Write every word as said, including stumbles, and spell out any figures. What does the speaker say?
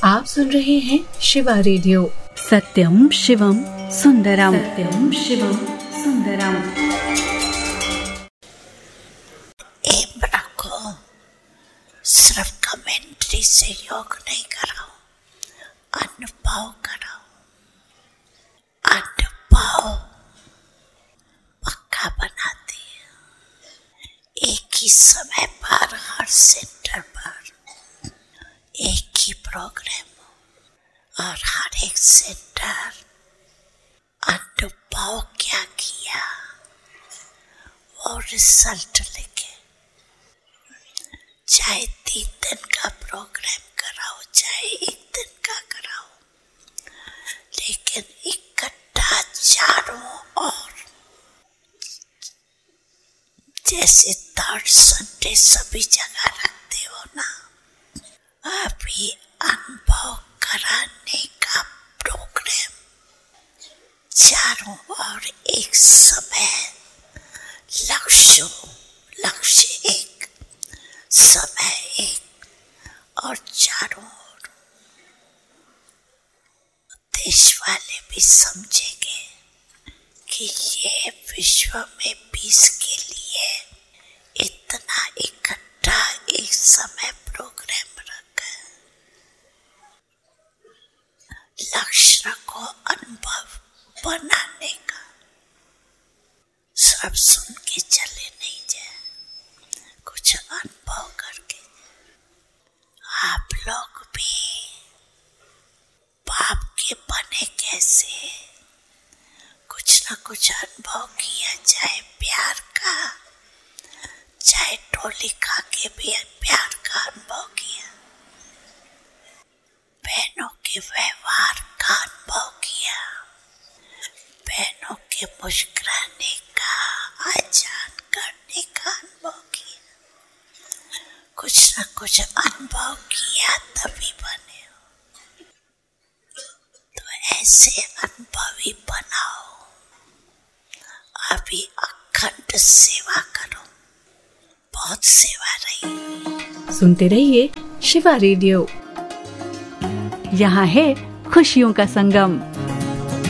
आप सुन रहे हैं शिवा रेडियो। सत्यम शिवम सुंदरम, सत्यम शिवम सुंदरम। को सिर्फ कमेंट्री से योग नहीं कराओ, अनुभव कराओ। अनुभव पक्का बनाती है। एक ही समय पर हर सेंटर पर एक ही प्रोग्राम और हर एक सेंटर अनुभव क्या किया वो रिजल्ट लेके, चाहे तीन दिन का प्रोग्राम कराओ चाहे एक दिन का कराओ, लेकिन इकट्ठा चारों और जैसे थर्ड संडे सभी जगह रखते हो ना, अभी अनुभव कराने का प्रोग्राम चारों और एक समय, लक्ष्य लक्ष्य एक, समय एक, और चारों ओर देश वाले भी समझेंगे कि ये विश्व में पीस के लिए इतना इकट्ठा एक समय प्रोग्राम रखा। लक्ष्य को अनुभव बनाने का, सब सुन के चले नहीं जाए, कुछ अनुभव करके। आप लोग भी बाप के बने कैसे, कुछ ना कुछ अनुभव किया, चाहे प्यार का, चाहे टोली खा के भी प्यार का अनुभव किया, बहनों के व्यवहार का अनुभव किया, बहनों के मुस्कुराने का, आजान करने का अनुभव किया, कुछ ना कुछ अनुभव किया तभी बने हो। तो ऐसे अनुभवी बनाओ, अभी अखंड सेवा करो, बहुत सेवा रही। सुनते रहिए शिवा रेडियो। यहाँ है खुशियों का संगम।